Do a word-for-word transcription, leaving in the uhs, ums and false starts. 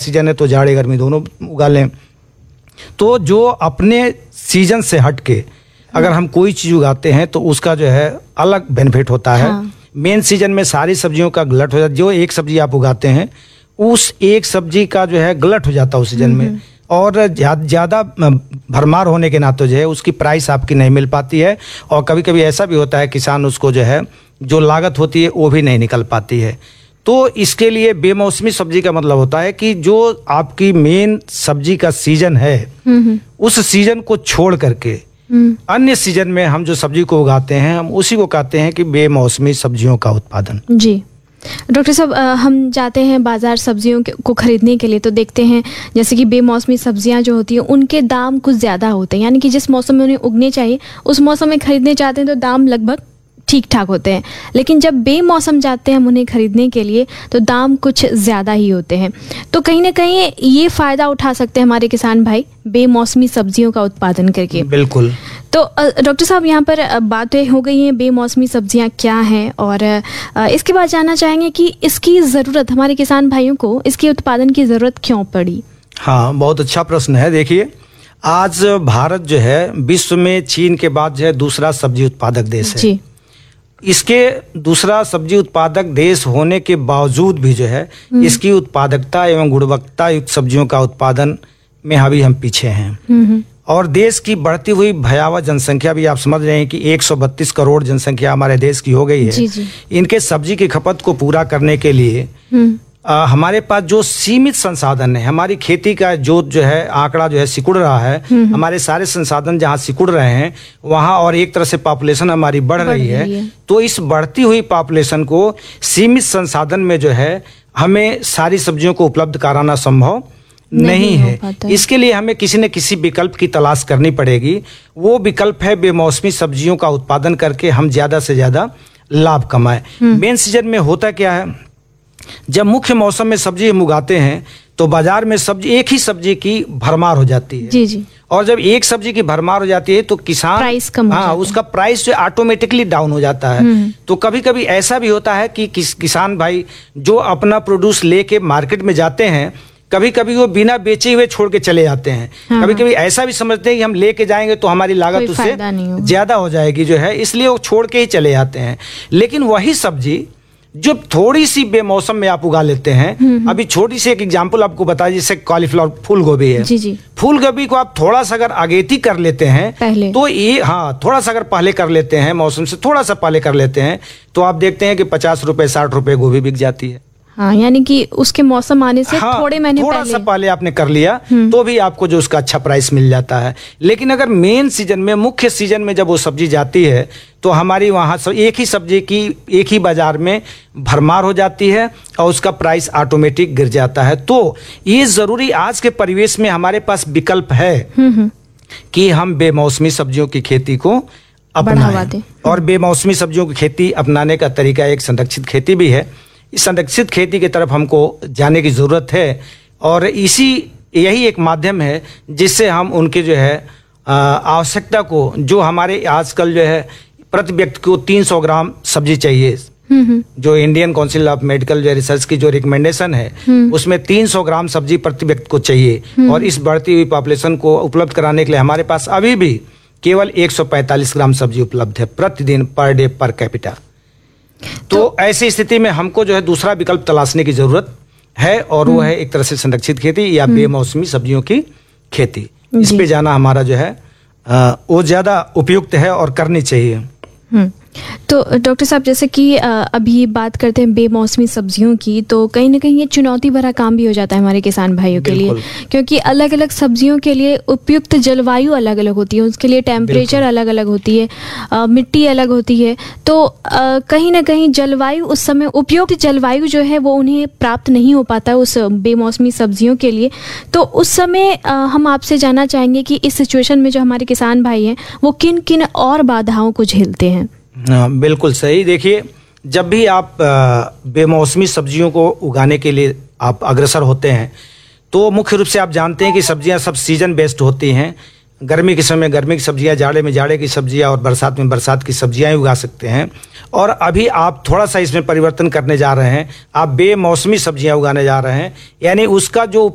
Season है तो जाड़े गर्मी दोनों उगा लें। तो जो अपने सीजन से हट के अगर हम कोई चीज़ उगाते हैं तो उसका जो है अलग बेनिफिट होता है। हाँ। मेन सीजन में सारी सब्जियों का गलट हो जाता है। जो एक सब्जी आप उगाते हैं उस एक सब्जी का जो है गलट हो जाता है उस सीजन में, और ज़्यादा भरमार होने के नाते जो है उसकी प्राइस आपकी नहीं मिल पाती है, और कभी कभी ऐसा भी होता है किसान उसको जो है जो लागत होती है वो भी नहीं निकल पाती है। तो इसके लिए बेमौसमी सब्जी का मतलब होता है कि जो आपकी मेन सब्जी का सीजन है उस सीजन को छोड़ करके अन्य सीजन में हम जो सब्जी को उगाते हैं हम उसी को कहते हैं कि बेमौसमी सब्जियों का उत्पादन। जी डॉक्टर साहब, हम जाते हैं बाजार सब्जियों को खरीदने के लिए तो देखते हैं जैसे कि बेमौसमी सब्जियां जो होती हैं उनके दाम कुछ ज़्यादा होते हैं, यानी कि जिस मौसम में उन्हें उगने चाहिए उस मौसम में खरीदने जाते हैं तो दाम लगभग ठीक ठाक होते हैं, लेकिन जब बेमौसम जाते हैं हम उन्हें खरीदने के लिए तो दाम कुछ ज़्यादा ही होते हैं। तो कहीं ना कहीं ये फ़ायदा उठा सकते हैं हमारे किसान भाई बेमौसमी सब्जियों का उत्पादन करके। बिल्कुल। तो डॉक्टर साहब यहाँ पर बातें हो गई हैं बेमौसमी सब्जियाँ क्या हैं, और इसके बाद जानना चाहेंगे कि इसकी ज़रूरत हमारे किसान भाइयों को इसके उत्पादन की ज़रूरत क्यों पड़ी। हाँ, बहुत अच्छा प्रश्न है। देखिए, आज भारत जो है विश्व में चीन के बाद जो है दूसरा सब्जी उत्पादक देश है। जी। इसके दूसरा सब्जी उत्पादक देश होने के बावजूद भी जो है इसकी उत्पादकता एवं गुणवत्ता युक्त सब्जियों का उत्पादन में अभी हम पीछे हैं, और देश की बढ़ती हुई भयावह जनसंख्या भी आप समझ रहे हैं कि एक सौ बत्तीस करोड़ जनसंख्या हमारे देश की हो गई है। जी जी। इनके सब्जी की खपत को पूरा करने के लिए आ, हमारे पास जो सीमित संसाधन है, हमारी खेती का जो जो है आंकड़ा जो है सिकुड़ रहा है, हमारे सारे संसाधन जहाँ सिकुड़ रहे हैं वहाँ, और एक तरह से पॉपुलेशन हमारी बढ़, बढ़ रही है, है तो इस बढ़ती हुई पॉपुलेशन को सीमित संसाधन में जो है हमें सारी सब्जियों को उपलब्ध कराना संभव नहीं, नहीं है। इसके लिए हमें किसी न किसी विकल्प की तलाश करनी पड़ेगी। वो विकल्प है बेमौसमी सब्जियों का उत्पादन करके हम ज्यादा से ज्यादा लाभ कमाएं। मेन सीजन में होता क्या है, जब मुख्य मौसम में सब्जी हम उगाते हैं तो बाजार में सब्जी एक ही सब्जी की भरमार हो जाती है। जी जी। और जब एक सब्जी की भरमार हो जाती है तो किसान प्राइस कम हाँ उसका प्राइस जो ऑटोमेटिकली डाउन हो जाता है। तो कभी कभी ऐसा भी होता है कि किस किसान भाई जो अपना प्रोड्यूस लेके मार्केट में जाते हैं कभी कभी वो बिना बेचे हुए छोड़ के चले जाते हैं। हाँ। कभी कभी ऐसा भी समझते हैं कि हम लेके जाएंगे तो हमारी लागत उससे ज्यादा हो जाएगी जो है, इसलिए वो छोड़ के ही चले जाते हैं। लेकिन वही सब्जी जो थोड़ी सी बेमौसम में आप उगा लेते हैं, अभी छोटी सी एक एग्जांपल आपको बता, जैसे कॉलीफ्लावर फूल गोभी है। जी जी। फूल गोभी को आप थोड़ा सा अगर अगेती कर लेते हैं पहले तो ये हाँ थोड़ा सा अगर पहले कर लेते हैं, मौसम से थोड़ा सा पहले कर लेते हैं तो आप देखते हैं कि पचास रुपए साठ रुपए गोभी बिक जाती है। हाँ, यानी कि उसके मौसम आने से हाँ, थोड़े महीने थोड़ा पहले सा पहले आपने कर लिया तो भी आपको जो उसका अच्छा प्राइस मिल जाता है। लेकिन अगर मेन सीजन में मुख्य सीजन में जब वो सब्जी जाती है तो हमारी वहाँ एक ही सब्जी की एक ही बाजार में भरमार हो जाती है और उसका प्राइस ऑटोमेटिक गिर जाता है। तो ये जरूरी आज के परिवेश में हमारे पास विकल्प है कि हम बेमौसमी सब्जियों की खेती को अपनाएं। और बेमौसमी सब्जियों की खेती अपनाने का तरीका एक संरक्षित खेती भी है। इस संरक्षित खेती की तरफ हमको जाने की ज़रूरत है, और इसी यही एक माध्यम है जिससे हम उनके जो है आवश्यकता को, जो हमारे आजकल जो है प्रति व्यक्ति को तीन सौ ग्राम सब्जी चाहिए, जो इंडियन काउंसिल ऑफ मेडिकल जो रिसर्च की जो रिकमेंडेशन है उसमें तीन सौ ग्राम सब्जी प्रति व्यक्ति को चाहिए, और इस बढ़ती हुई पॉपुलेशन को उपलब्ध कराने के लिए हमारे पास अभी भी केवल एक सौ पैंतालीस ग्राम सब्जी उपलब्ध है प्रतिदिन, पर डे, पर कैपिटा। तो, तो ऐसी स्थिति में हमको जो है दूसरा विकल्प तलाशने की जरूरत है, और वो है एक तरह से संरक्षित खेती या बेमौसमी सब्जियों की खेती। इस पे जाना हमारा जो है आ, वो ज्यादा उपयुक्त है और करनी चाहिए। तो डॉक्टर साहब, जैसे कि अभी बात करते हैं बेमौसमी सब्जियों की, तो कहीं ना कहीं ये चुनौती भरा काम भी हो जाता है हमारे किसान भाइयों के लिए, क्योंकि अलग अलग सब्जियों के लिए उपयुक्त जलवायु अलग अलग होती है, उसके लिए टेम्परेचर अलग अलग होती है, आ, मिट्टी अलग होती है। तो आ, कहीं ना कहीं जलवायु उस समय उपयुक्त जलवायु जो है वो उन्हें प्राप्त नहीं हो पाता है उस बेमौसमी सब्जियों के लिए। तो उस समय आ, हम आपसे जानना चाहेंगे कि इस सिचुएशन में जो हमारे किसान भाई हैं वो किन किन और बाधाओं को झेलते हैं। हाँ, बिल्कुल सही। देखिए, जब भी आप बेमौसमी सब्जियों को उगाने के लिए आप अग्रसर होते हैं तो मुख्य रूप से आप जानते हैं कि सब्जियां सब सीजन बेस्ड होती हैं। गर्मी के समय गर्मी की सब्जियां, जाड़े में जाड़े की सब्जियां और बरसात में बरसात की सब्जियां ही उगा सकते हैं। और अभी आप थोड़ा सा इसमें परिवर्तन करने जा रहे हैं, आप बेमौसमी सब्जियां उगाने जा रहे हैं, यानी उसका जो